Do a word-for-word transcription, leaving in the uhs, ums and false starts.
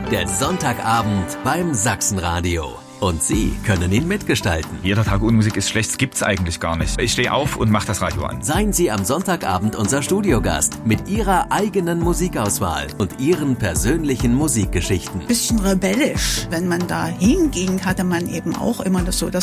Der Sonntagabend beim Sachsenradio. Und Sie können ihn mitgestalten. Jeder Tag ohne Musik ist schlecht, das gibt's eigentlich gar nicht. Ich stehe auf und mache das Radio an. Seien Sie am Sonntagabend unser Studiogast mit Ihrer eigenen Musikauswahl und Ihren persönlichen Musikgeschichten. Bisschen rebellisch. Wenn man da hinging, hatte man eben auch immer das so das